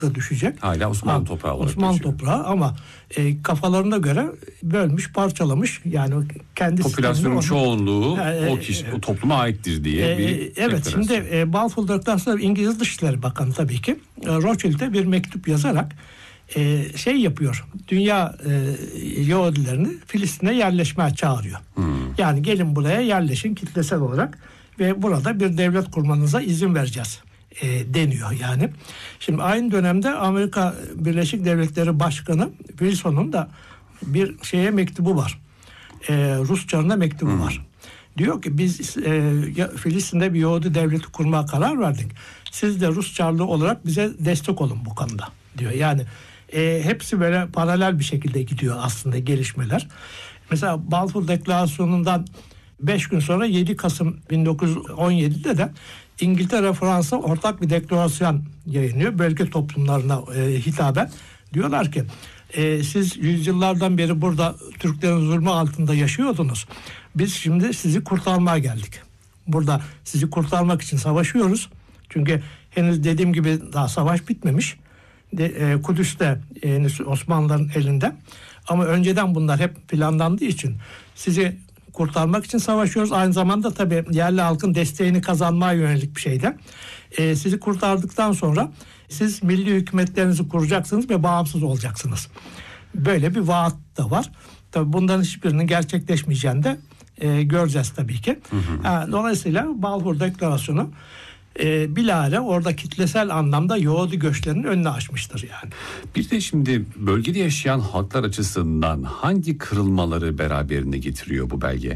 da düşecek. Hala Osmanlı toprağı olarak Osmanlı geçiyor. toprağı ama kafalarına göre bölmüş, parçalamış. Yani kendi popülasyonun çoğunluğu o topluma aittir diye bir evet, şimdi Balfour Deklarasyonu İngiliz Dışişleri Bakanı tabii ki Rothschild'e bir mektup yazarak yapıyor. Dünya Yahudilerini Filistin'e yerleşmeye çağırıyor. Yani gelin buraya yerleşin kitlesel olarak ve burada bir devlet kurmanıza izin vereceğiz deniyor yani. Şimdi aynı dönemde Amerika Birleşik Devletleri Başkanı Wilson'un da bir mektubu var. Rus Çarı'na mektubu var. Diyor ki biz Filistin'de bir Yahudi devleti kurmaya karar verdik. Siz de Rus Çarlı olarak bize destek olun bu konuda diyor. Yani hepsi böyle paralel bir şekilde gidiyor aslında gelişmeler. Mesela Balfour Deklarasyonu'ndan 5 gün sonra 7 Kasım 1917'de de İngiltere, Fransa ortak bir deklarasyon yayınlıyor. Bölge toplumlarına hitaben. Diyorlar ki siz yüzyıllardan beri burada Türklerin zulmü altında yaşıyordunuz. Biz şimdi sizi kurtarmaya geldik. Burada sizi kurtarmak için savaşıyoruz. Çünkü henüz dediğim gibi daha savaş bitmemiş. Kudüs'te henüz Osmanlıların elinde. Ama önceden bunlar hep planlandığı için sizi kurtarmak için savaşıyoruz. Aynı zamanda tabii yerli halkın desteğini kazanmaya yönelik bir şeyde. Sizi kurtardıktan sonra siz milli hükümetlerinizi kuracaksınız ve bağımsız olacaksınız. Böyle bir vaat da var. Tabii bunların hiçbirinin gerçekleşmeyeceğini de göreceğiz tabii ki. Dolayısıyla Balfour Deklarasyonu bilahare orada kitlesel anlamda Yahudi göçlerinin önüne açmıştır yani. Bir de şimdi bölgede yaşayan halklar açısından hangi kırılmaları beraberinde getiriyor bu belge?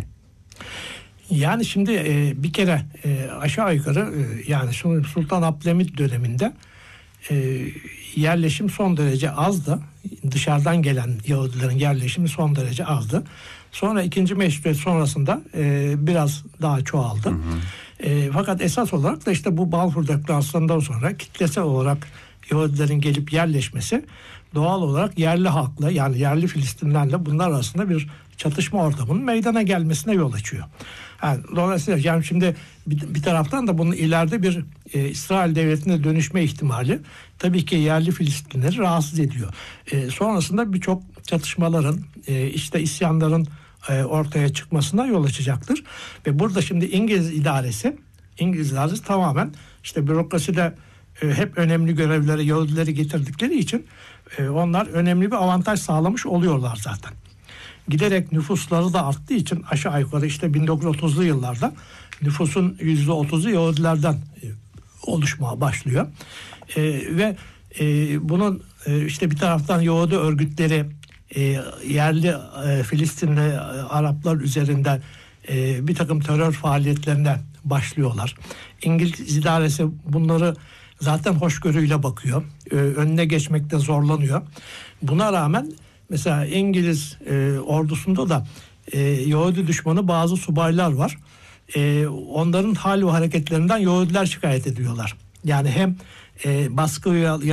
Yani şimdi bir kere aşağı yukarı yani Sultan Abdülhamit döneminde yerleşim son derece azdı. Dışarıdan gelen Yahudilerin yerleşimi son derece azdı. Sonra 2. Meşrutiyet sonrasında biraz daha çoğaldı. Fakat esas olarak da işte bu Balfour Deklarasyonu'ndan sonra kitlesel olarak Yahudilerin gelip yerleşmesi doğal olarak yerli halkla yani yerli Filistinlerle bunlar arasında bir çatışma ortamının meydana gelmesine yol açıyor. Yani dolayısıyla yani şimdi bir taraftan da bunun ileride bir İsrail devletine dönüşme ihtimali tabii ki yerli Filistinleri rahatsız ediyor. Sonrasında birçok çatışmaların işte isyanların ortaya çıkmasına yol açacaktır. Ve burada şimdi İngiliz idaresi tamamen işte bürokraside hep önemli görevlere Yahudileri getirdikleri için onlar önemli bir avantaj sağlamış oluyorlar zaten. Giderek nüfusları da arttığı için aşağı yukarı işte 1930'lu yıllarda nüfusun %30'u Yahudilerden oluşmaya başlıyor. Ve bunun işte bir taraftan Yahudi örgütleri yerli Filistinli Araplar üzerinden bir takım terör faaliyetlerine başlıyorlar. İngiliz idaresi bunları zaten hoşgörüyle bakıyor. Önüne geçmekte zorlanıyor. Buna rağmen mesela İngiliz ordusunda da Yahudi düşmanı bazı subaylar var. Onların hal ve hareketlerinden Yahudiler şikayet ediyorlar. Yani hem baskı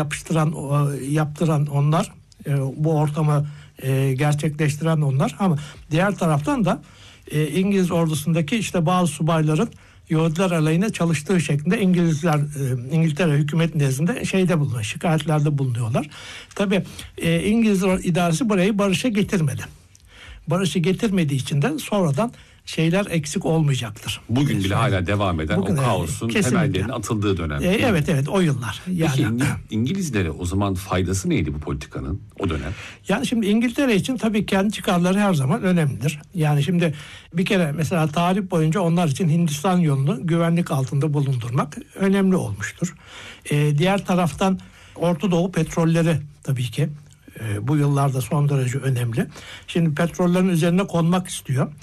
yaptıran onlar, bu ortamı gerçekleştiren onlar ama diğer taraftan da İngiliz ordusundaki işte bazı subayların Yahudiler aleyhine çalıştığı şeklinde İngiltere hükümet nezdinde bulunuyor, şikayetlerde bulunuyorlar. Tabii İngiliz idaresi burayı barışa getirmedi. Barışı getirmediği için de sonradan şeyler eksik olmayacaktır. Bugün bile hala devam eden o kaosun temellerinin atıldığı dönem. Evet o yıllar. Peki İngilizlere o zaman faydası neydi bu politikanın o dönem? Yani şimdi İngiltere için tabii kendi çıkarları her zaman önemlidir. Yani şimdi bir kere mesela tarih boyunca onlar için Hindistan yolunu güvenlik altında bulundurmak önemli olmuştur. Diğer taraftan Orta Doğu petrolleri tabii ki bu yıllarda son derece önemli. Şimdi petrollerin üzerine konmak istiyor.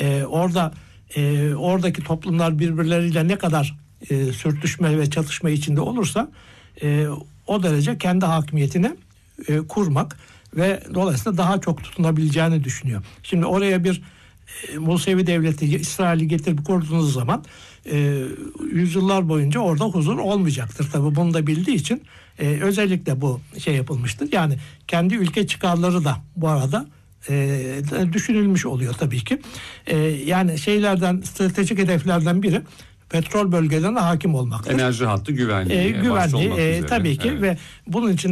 Oradaki toplumlar birbirleriyle ne kadar sürtüşme ve çatışma içinde olursa o derece kendi hakimiyetini kurmak ve dolayısıyla daha çok tutunabileceğini düşünüyor. Şimdi oraya bir Musevi devleti İsrail'i getirip kurduğunuz zaman yüzyıllar boyunca orada huzur olmayacaktır. Tabii bunu da bildiği için özellikle bu yapılmıştır. Yani kendi ülke çıkarları da bu arada düşünülmüş oluyor tabii ki. Yani stratejik hedeflerden biri petrol bölgelerine hakim olmaktadır. Enerji hattı güvenliği. Başta olmak üzere. Tabii ki Evet. ve bunun için